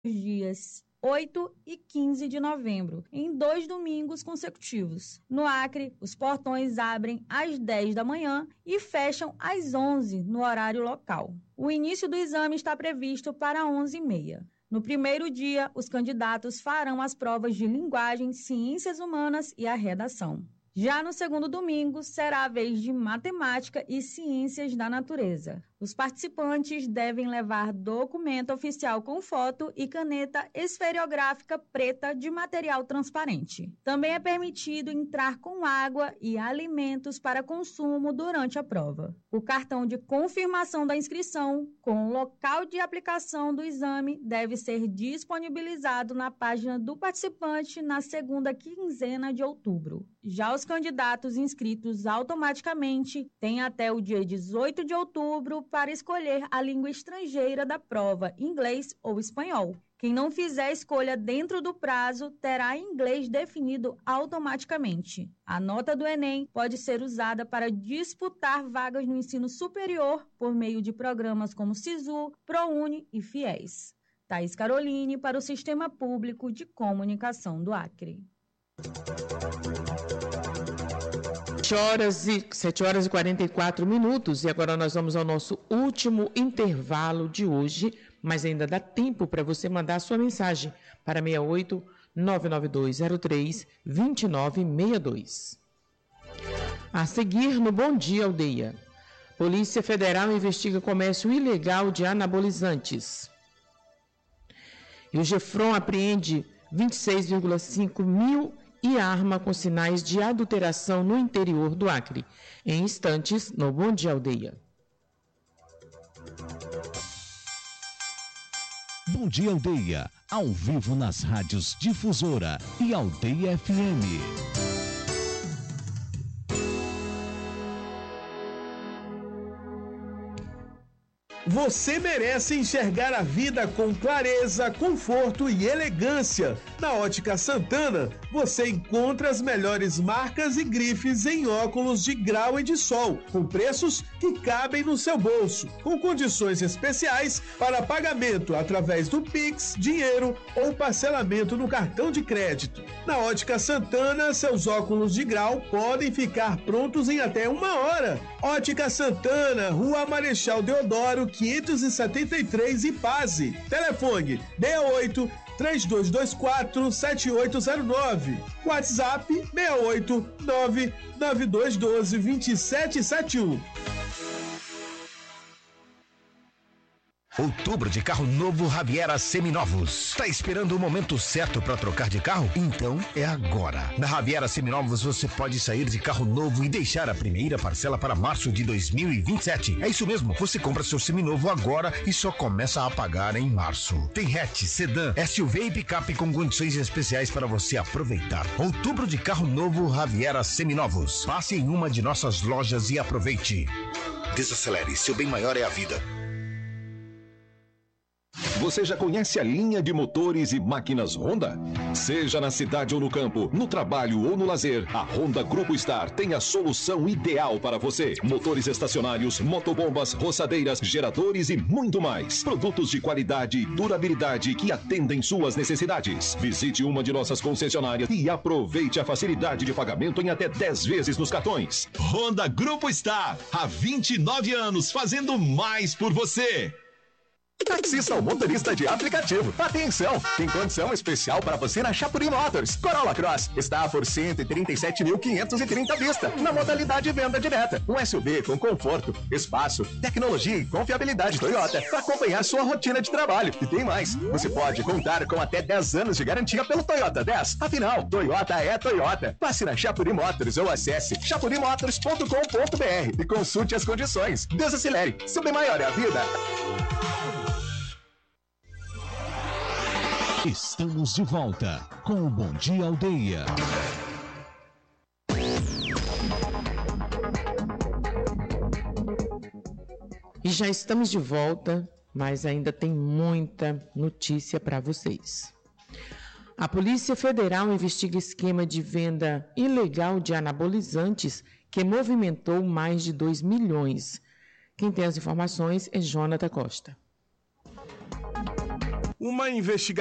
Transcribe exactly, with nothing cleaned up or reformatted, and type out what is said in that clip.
dias oito e quinze de novembro, em dois domingos consecutivos. No Acre, os portões abrem às dez da manhã e fecham às onze no horário local. O início do exame está previsto para onze e meia. No primeiro dia, os candidatos farão as provas de linguagem, ciências humanas e a redação. Já no segundo domingo, será a vez de matemática e ciências da natureza. Os participantes devem levar documento oficial com foto e caneta esferográfica preta de material transparente. Também é permitido entrar com água e alimentos para consumo durante a prova. O cartão de confirmação da inscrição, com o local de aplicação do exame, deve ser disponibilizado na página do participante na segunda quinzena de outubro. Já os candidatos inscritos automaticamente têm até o dia dezoito de outubro para escolher a língua estrangeira da prova, inglês ou espanhol. Quem não fizer a escolha dentro do prazo terá inglês definido automaticamente. A nota do Enem pode ser usada para disputar vagas no ensino superior por meio de programas como SISU, ProUni e FIES. Thaís Caroline para o Sistema Público de Comunicação do Acre. sete horas e quarenta e quatro minutos e agora nós vamos ao nosso último intervalo de hoje, mas ainda dá tempo para você mandar a sua mensagem para seis oito nove nove dois zero três dois nove seis dois. A seguir no Bom Dia Aldeia. Polícia Federal investiga comércio ilegal de anabolizantes. E o Gefron apreende vinte e seis vírgula cinco mil e arma com sinais de adulteração no interior do Acre. Em instantes, no Bom Dia Aldeia. Bom Dia Aldeia, ao vivo nas rádios Difusora e Aldeia F M. Você merece enxergar a vida com clareza, conforto e elegância. Na Ótica Santana, você encontra as melhores marcas e grifes em óculos de grau e de sol, com preços que cabem no seu bolso, com condições especiais para pagamento através do Pix, dinheiro ou parcelamento no cartão de crédito. Na Ótica Santana, seus óculos de grau podem ficar prontos em até uma hora. Ótica Santana, Rua Marechal Deodoro, quinhentos e setenta e três, Ipaze. Telefone seis oito três dois dois quatro sete oito zero nove. WhatsApp seis oito nove nove dois um dois dois sete sete um. Outubro de carro novo Raviera Seminovos. Tá esperando o momento certo para trocar de carro? Então é agora. Na Raviera Seminovos você pode sair de carro novo e deixar a primeira parcela para março de dois mil e vinte e sete. É isso mesmo, você compra seu seminovo agora e só começa a pagar em março. Tem hatch, sedã, S U V e picape com condições especiais para você aproveitar. Outubro de carro novo Raviera Seminovos. Passe em uma de nossas lojas e aproveite. Desacelere, seu bem maior é a vida. Você já conhece a linha de motores e máquinas Honda? Seja na cidade ou no campo, no trabalho ou no lazer, a Honda Grupo Star tem a solução ideal para você. Motores estacionários, motobombas, roçadeiras, geradores e muito mais. Produtos de qualidade e durabilidade que atendem suas necessidades. Visite uma de nossas concessionárias e aproveite a facilidade de pagamento em até dez vezes nos cartões. Honda Grupo Star, há vinte e nove anos fazendo mais por você. Taxista ou motorista de aplicativo. Atenção! Tem condição especial para você na Chapuri Motors. Corolla Cross está por cento e trinta e sete mil quinhentos e trinta à vista, na modalidade venda direta. Um S U V com conforto, espaço, tecnologia e confiabilidade Toyota para acompanhar sua rotina de trabalho. E tem mais, você pode contar com até dez anos de garantia pelo Toyota dez. Afinal, Toyota é Toyota. Passe na Chapuri Motors ou acesse chapuri motors ponto com ponto b r e consulte as condições. Desacelere, seu bem maior é a vida. Estamos de volta com o Bom Dia Aldeia. E já estamos de volta, mas ainda tem muita notícia para vocês. A Polícia Federal investiga esquema de venda ilegal de anabolizantes que movimentou mais de dois milhões. Quem tem as informações é Jonathan Costa. uma investigação